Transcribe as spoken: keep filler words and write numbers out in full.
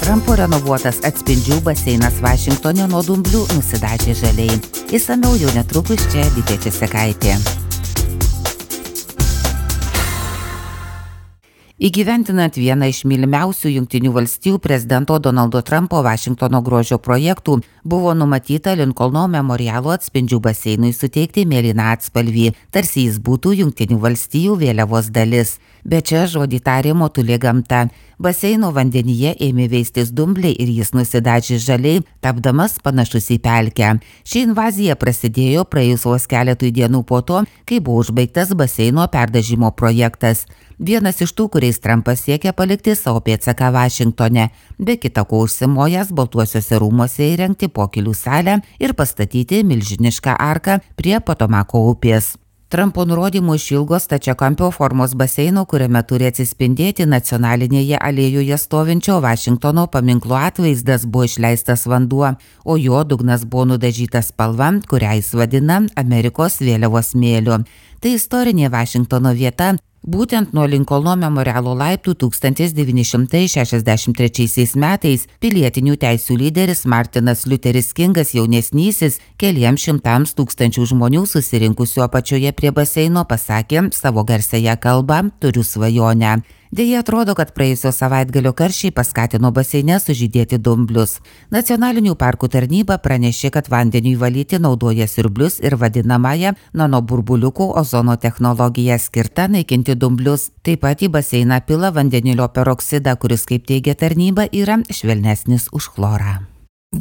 Trampo renovuotas atspindžių baseinas Vašingtone nuo dumblių nusidažė žaliai. Išsamiau jau netrukus čia Lytė Česekaitė. Įgyventinant vieną iš mylimiausių Jungtinių valstijų prezidento Donaldo Trumpo Vašingtono grožio projektų, buvo numatyta Linkolno memorialo atspindžių baseinui suteikti mėlyną atspalvį, tarsi jis būtų Jungtinių valstijų vėliavos dalis. Bet čia žodį tarė motulė gamta. Baseino vandenyje ėmė veistis dumbliai ir jis nusidažė žaliai, tapdamas panašus į pelkę. Ši invazija prasidėjo praėjus vos keletui dienų po to, kai buvo užbaigtas baseino perdažymo projektas. Vienas iš tų, kuriais Trumpas siekia palikti savo pėdsaką Vašingtone, be kita ko užsimojęs Baltuosiuose rūmuose įrengti pokylių salę ir pastatyti milžinišką arką prie Potomako upės. Trumpo nurodymų išilgo stačiakampio formos baseino, kuriame turi atsispindėti nacionalinėje alėjoje stovinčio Vašingtono paminklo atvaizdas, buvo išleistas vanduo, o jo dugnas buvo nudažytas spalva, kurią jis vadina Amerikos vėliavos smėliu. Tai istorinė Vašingtono vieta. Būtent nuo Linkolno memorialo laiptų tūkstantis devyni šimtai šešiasdešimt trečiaisiais metais pilietinių teisių lyderis Martinas Liuteris Kingas jaunesnysis keliems šimtams tūkstančių žmonių susirinkusių apačioje prie baseino pasakė savo garsiąją kalbą "Turiu svajonę". Deja, atrodo, kad praėjusio savaitgalio karščiai paskatino baseine sužydėti dumblius. Nacionalinių parkų tarnyba pranešė, kad vandeniui valyti naudoja siurblius ir vadinamąją nanoburbuliukų ozono technologiją skirtą naikinti dumblius. Taip pat į baseiną pila vandenilio peroksidą, kuris, kaip teigia tarnyba, yra švelnesnis už chlorą.